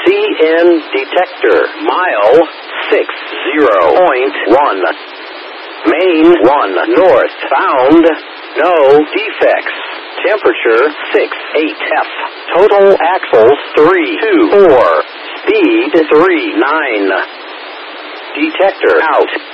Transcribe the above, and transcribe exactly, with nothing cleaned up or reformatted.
N detector. Mile six zero point one. Main one north. Found no defects. Temperature six eight F. Total axles three two four. Speed three nine. Detector out.